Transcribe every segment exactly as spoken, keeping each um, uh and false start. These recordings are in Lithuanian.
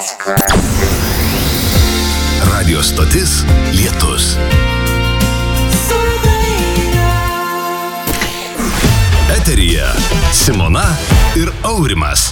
Radio stotis Lietus. Eteryje Simona ir Aurimas.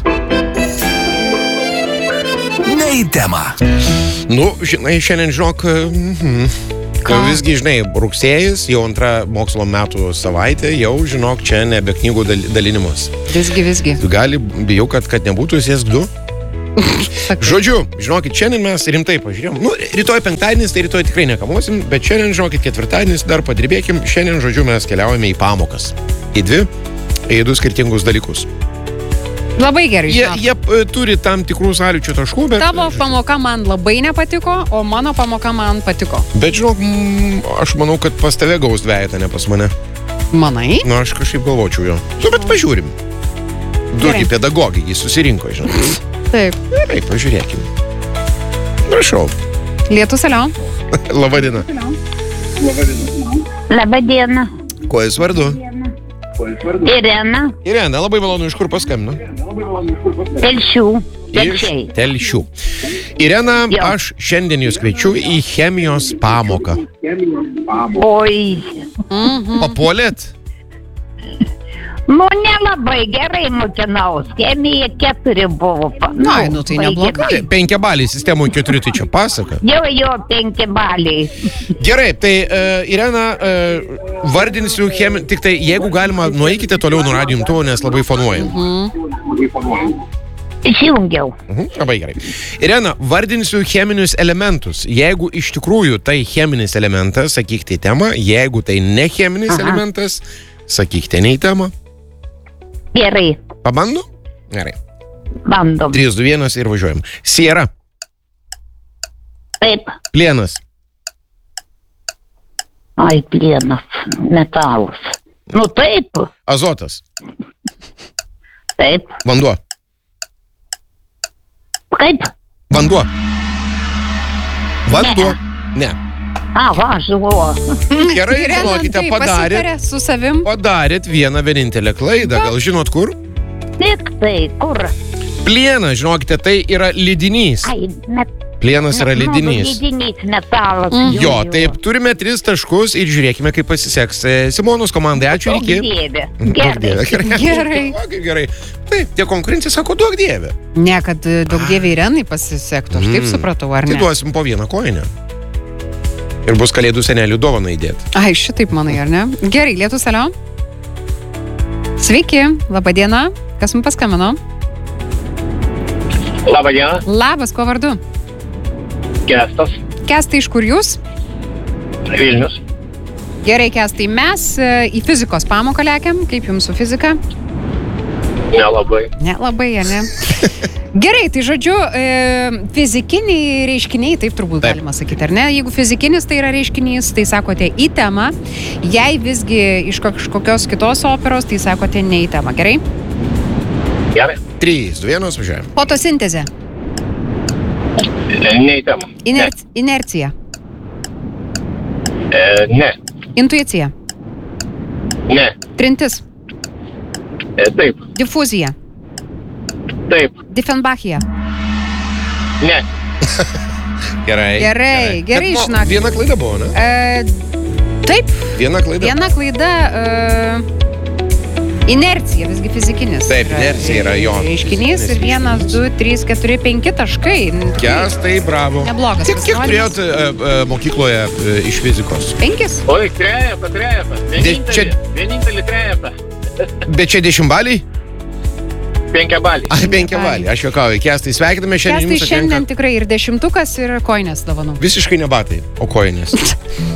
Ne į temą. Nu, žinai, šiandien žinok, mhm. visgi, žinai, rugsėjis, jau antra mokslo metų savaitė, jau, žinok, čia nebe knygų dalinimus. Visgi, visgi. Tu gali, bijau, kad, kad nebūtų sėsk du. Žodžiu, žinokit, šiandien mes rimtai pažiūrėjom. Nu, rytoj penktadienis, tai rytoj tikrai nekamuosim, bet šiandien, žinokit, ketvirtadienis, dar padirbėkim. Šiandien, žodžiu, mes keliaujame į pamokas. Į dvi, į du skirtingus dalykus. Labai gerai, jie, žinok. jie turi tam tikrų sąlyčio taškų, bet... Tavo pamoka man labai nepatiko, o mano pamoka man patiko. Bet, žinok, mm, aš manau, kad pas tave gaus dvejetą, ne pas mane. Manai? Nu, aš kažkaip galvočiau jo. Nu, bet pažiūrim. Dugi pedagogai, jis susirinko, žinok. Taip. Gerai, pažiūrėkim. Prašau. Lietus, alio. Labadiena. Labadiena. Labadiena. Kuo jūs vardu? Irena. Irena, labai malonu, iš kur paskambinu? Telšių. Iš Telšių. Irena, jo. Aš šiandien jūs kviečiu į chemijos pamoką. Oi. Mhm. Papuolėt? Nu, nelabai gerai mokinaus. Chemija keturi buvo. Nu, Ai, nu tai neblogai. Penkiabaliai sistemų keturi, tai čia pasaka. Jo, jo, penki baliai. Gerai, tai uh, Irena, uh, vardinsiu chemiją, tik tai jeigu galima, nueikite toliau nuo radijo imtuvo, nes labai fonuojam. Mhm. Išjungiau. Mhm, labai gerai. Irena, vardinsiu cheminius elementus. Jeigu iš tikrųjų tai cheminis elementas, sakykite temą. Jeigu tai ne cheminis Aha. elementas, sakykite ne į temą. Gerai. Pabandu? Gerai. Bandom. trys, du, vienas ir važiuojam. Siera. Taip. Plienas. Ai, plienas. Metalas. Nu, taip. Azotas. Taip. Vanduo. Kaip? Vanduo. Vanduo. Ne. A, važiuoju. Gerai, žinokite, padarėt, su savim. padarėt vieną vienintelę klaidą. Gal žinot kur? Tik tai, kur? Plienas, žinokite, tai yra lydinys. Ai, net. Plienas yra lydinys. Nu, lydinys, metalas. Mm. Jo, taip, turime tris taškus ir žiūrėkime, kaip pasiseks Simonos komandai. Ačiū, iki. Dieve. Daug dieve. Gerai. Gerai. O, kaip gerai. Taip, tie konkurencija sako, daug dieve. Ne, kad daug dievė Irenai pasisektų, aš taip Mm. supratau, ar Tai ne? duosim po vieną koinę. Ir bus kalėdų senelių dovaną įdėti. Ai, šitaip manai, ar ne? Gerai, Lietus, alio. Sveiki, laba diena. Kas mums paskambino? Labadiena, Labas, kuo vardu? Kestas, Kestai, iš kur jūs? Vilnius. Gerai, Kestai, mes e, į fizikos pamoką lekiam. Kaip jums su fizika? Nelabai. Nelabai, ne? Gerai, tai žodžiu, e, fizikiniai reiškiniai, taip turbūt Taip. galima sakyti, ar ne? Jeigu fizikinis tai yra reiškinys, tai sakote į temą. Jei visgi iš kažkokios kitos operos, tai sakote ne į temą, gerai? Gerai. trys, du, vienas, važiuojam. Fotosintezė. Ne į temą. Iner inercija. Ne. E, ne. Intuicija. Ne. Trintis. E, taip. Difuzija. Taip. Difenbachija. Ne. Gerai. Gerai, gerai, Bet, nu, žinok. Viena klaida buvo, ne? E, taip, Viena klaida. viena klaida. E, inercija, visgi fizikinis. Taip, inercija yra jo. Reiškinys ir vienas, du, trys, keturi, penki taškai. Kestai, bravo. Neblogas Kiek, kiek pasirodymas. turėjot e, e, mokykloje e, iš fizikos? Penkis? Oi, trejetą, trejetą. Vienintelį, čia- vienintelį trejetą. Bet čia dešimtbaliai? Penkiabalį. Ai, penkiabaliai. Aš juokauju. Kestai, sveikiname šiandien. Kestai jums šiandien atitenka tikrai ir dešimtukas, ir koinės dovanų. Visiškai ne batai, o koinės.